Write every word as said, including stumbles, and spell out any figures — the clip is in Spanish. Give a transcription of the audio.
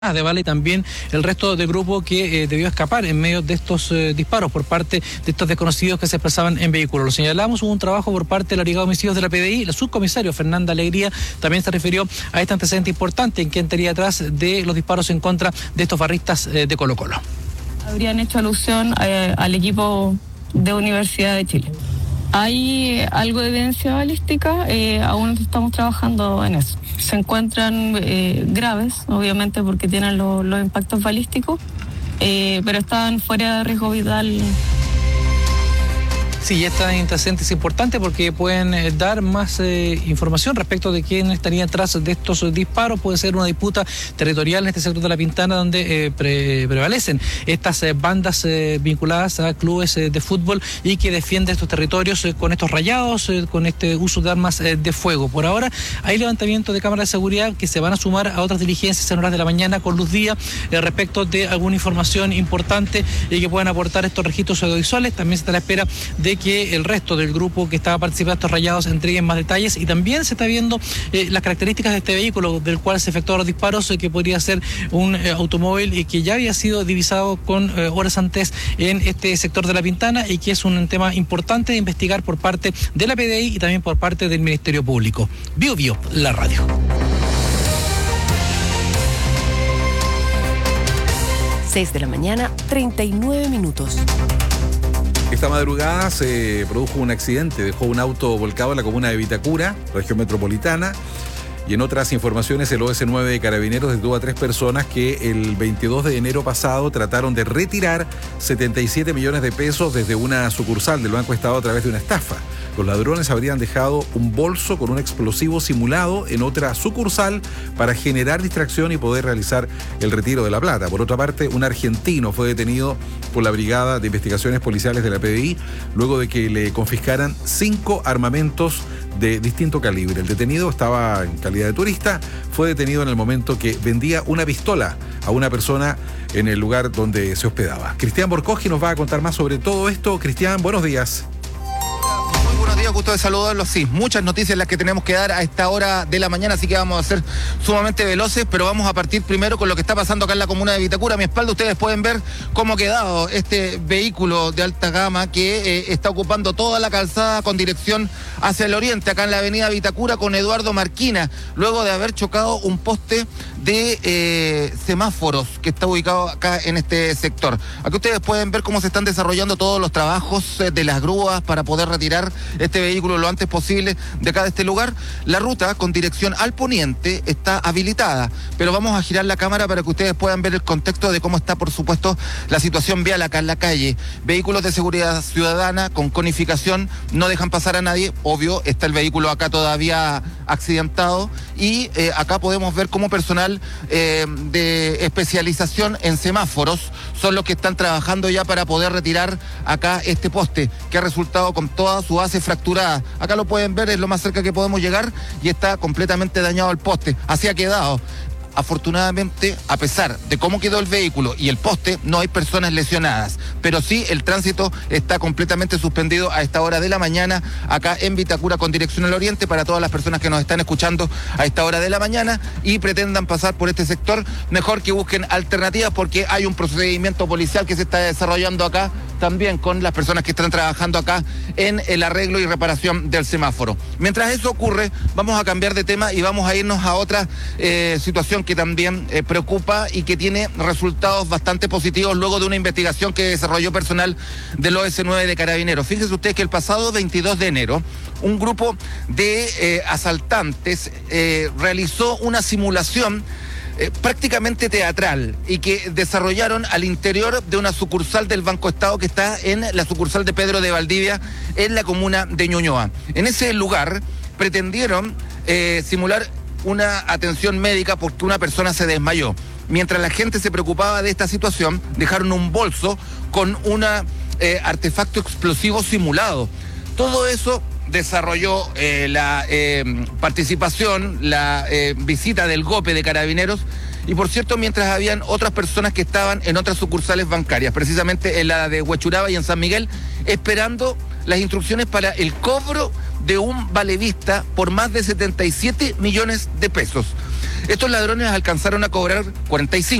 de bala y también el resto del grupo que eh, debió escapar en medio de estos eh, disparos por parte de estos desconocidos que se desplazaban en vehículos. Lo señalamos, hubo un trabajo por parte de la Brigada de Homicidios de la P D I. El subcomisario Fernanda Alegría también se refirió a este antecedente importante en quien estaría atrás de los disparos en contra de estos barristas eh, de Colo Colo. Habrían hecho alusión eh, al equipo de Universidad de Chile. Hay algo de evidencia balística, eh, aún estamos trabajando en eso. Se encuentran eh, graves, obviamente, porque tienen lo, los impactos balísticos, eh, pero están fuera de riesgo vital. Sí, este antecedente es importante porque pueden eh, dar más eh, información respecto de quién estaría atrás de estos eh, disparos. Puede ser una disputa territorial en este sector de La Pintana donde eh, pre prevalecen estas eh, bandas eh, vinculadas a clubes eh, de fútbol y que defienden estos territorios eh, con estos rayados, eh, con este uso de armas eh, de fuego. Por ahora hay levantamiento de cámaras de seguridad que se van a sumar a otras diligencias en horas de la mañana con luz día eh, respecto de alguna información importante y que puedan aportar estos registros audiovisuales. También se está a la espera de que el resto del grupo que estaba participando en estos rayados entreguen más detalles y también se está viendo eh, las características de este vehículo del cual se efectuaron los disparos, eh, que podría ser un eh, automóvil y que ya había sido divisado con eh, horas antes en este sector de La Pintana y que es un tema importante de investigar por parte de la P D I y también por parte del Ministerio Público. Bio Bio, la radio. seis de la mañana, treinta y nueve minutos. Esta madrugada se produjo un accidente, dejó un auto volcado en la comuna de Vitacura, región metropolitana. Y en otras informaciones, el O S nueve de Carabineros detuvo a tres personas que el veintidós de enero pasado trataron de retirar setenta y siete millones de pesos desde una sucursal del Banco Estado a través de una estafa. Los ladrones habrían dejado un bolso con un explosivo simulado en otra sucursal para generar distracción y poder realizar el retiro de la plata. Por otra parte, un argentino fue detenido por la Brigada de Investigaciones Policiales de la P D I luego de que le confiscaran cinco armamentos de distinto calibre. El detenido estaba en calidad de turista, fue detenido en el momento que vendía una pistola a una persona en el lugar donde se hospedaba. Cristian Borcogi nos va a contar más sobre todo esto. Cristian, buenos días. Buenos días, gusto de saludarlos. Sí, muchas noticias las que tenemos que dar a esta hora de la mañana, así que vamos a ser sumamente veloces, pero vamos a partir primero con lo que está pasando acá en la comuna de Vitacura. A mi espalda ustedes pueden ver cómo ha quedado este vehículo de alta gama que eh, está ocupando toda la calzada con dirección hacia el oriente, acá en la avenida Vitacura con Eduardo Marquina, luego de haber chocado un poste de eh, semáforos que está ubicado acá en este sector. Aquí ustedes pueden ver cómo se están desarrollando todos los trabajos eh, de las grúas para poder retirar este vehículo lo antes posible de acá de este lugar. La ruta con dirección al poniente está habilitada, pero vamos a girar la cámara para que ustedes puedan ver el contexto de cómo está, por supuesto, la situación vial acá en la calle. Vehículos de seguridad ciudadana con conificación no dejan pasar a nadie, obvio, está el vehículo acá todavía accidentado y eh, acá podemos ver cómo personal eh, de especialización en semáforos son los que están trabajando ya para poder retirar acá este poste que ha resultado con toda su base fracturada. Acá lo pueden ver, es lo más cerca que podemos llegar y está completamente dañado el poste. Así ha quedado. Afortunadamente, a pesar de cómo quedó el vehículo y el poste, no hay personas lesionadas, pero sí el tránsito está completamente suspendido a esta hora de la mañana acá en Vitacura con dirección al oriente para todas las personas que nos están escuchando a esta hora de la mañana y pretendan pasar por este sector, mejor que busquen alternativas porque hay un procedimiento policial que se está desarrollando acá también con las personas que están trabajando acá en el arreglo y reparación del semáforo. Mientras eso ocurre, vamos a cambiar de tema y vamos a irnos a otra eh, situación que también eh, preocupa y que tiene resultados bastante positivos luego de una investigación que desarrolló personal del O S nueve de Carabineros. Fíjense ustedes que el pasado veintidós de enero, un grupo de eh, asaltantes eh, realizó una simulación Eh, prácticamente teatral y que desarrollaron al interior de una sucursal del Banco Estado que está en la sucursal de Pedro de Valdivia en la comuna de Ñuñoa. En ese lugar pretendieron eh, simular una atención médica porque una persona se desmayó. Mientras la gente se preocupaba de esta situación, dejaron un bolso con un eh, artefacto explosivo simulado. Todo eso desarrolló eh, la eh, participación, la eh, visita del GOPE de Carabineros y por cierto mientras habían otras personas que estaban en otras sucursales bancarias, precisamente en la de Huechuraba y en San Miguel, esperando las instrucciones para el cobro de un valevista por más de setenta y siete millones de pesos. Estos ladrones alcanzaron a cobrar cuarenta y cinco